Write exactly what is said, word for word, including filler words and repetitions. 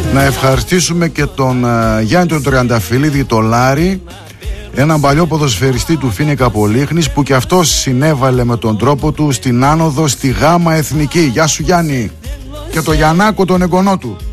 Να ευχαριστήσουμε και τον uh, Γιάννη τον Τριανταφυλλίδη, το Λάρη, έναν παλιό ποδοσφαιριστή του Φοίνικα Πολύχνης, που και αυτός συνέβαλε με τον τρόπο του στην άνοδο στη Γάμα Εθνική. Γεια σου Γιάννη. Και το Γιαννάκο τον εγγονό του.